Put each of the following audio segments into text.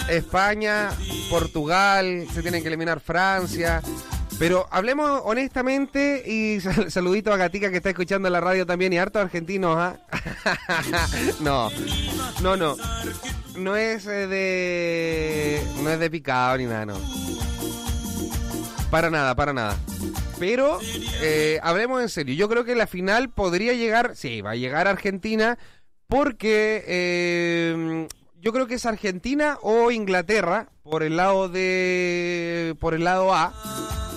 España, Portugal, se tienen que eliminar Francia. Pero hablemos honestamente y saludito a Gatica que está escuchando la radio también y harto argentinos, ¿ah? No es de picado ni nada, no. Para nada. Pero hablemos en serio. Yo creo que la final podría llegar, sí, va a llegar Argentina porque yo creo que es Argentina o Inglaterra por el lado A,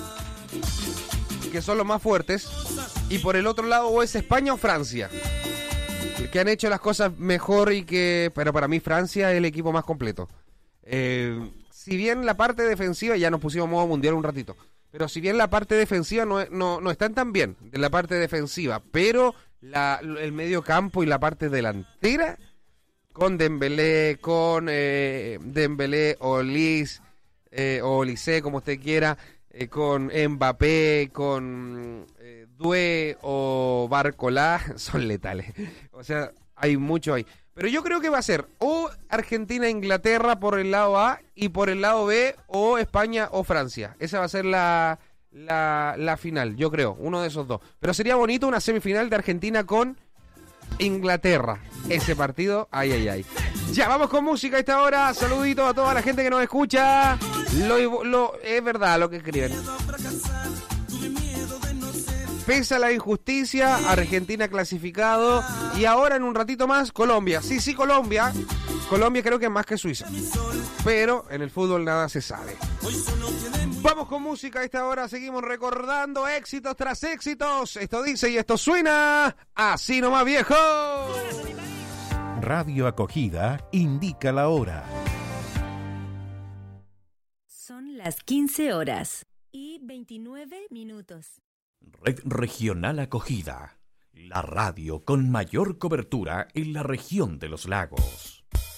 que son los más fuertes, y por el otro lado o es España o Francia, que han hecho las cosas mejor pero para mí Francia es el equipo más completo. Si bien la parte defensiva, ya nos pusimos modo mundial un ratito, pero si bien la parte defensiva no están tan bien de la parte defensiva, pero el medio campo y la parte delantera con Dembélé, Olise, o Olise, como usted quiera, con Mbappé, con Doué o Barcolá, son letales. O sea, hay mucho ahí. Pero yo creo que va a ser o Argentina-Inglaterra por el lado A y por el lado B o España o Francia. Esa va a ser la final, yo creo, uno de esos dos. Pero sería bonito una semifinal de Argentina con Inglaterra. Ese partido, ay. Ya, vamos con música a esta hora. Saluditos a toda la gente que nos escucha. Es verdad lo que escriben. Pese a la injusticia, Argentina clasificado. Y ahora en un ratito más, Colombia. Sí, Colombia. Colombia creo que es más que Suiza. Pero en el fútbol nada se sabe. Vamos con música a esta hora. Seguimos recordando éxitos tras éxitos. Esto dice y esto suena así nomás, viejo. Radio Acogida indica la hora. Son las 15 horas y 29 minutos. Red Regional Acogida, la radio con mayor cobertura en la región de los lagos.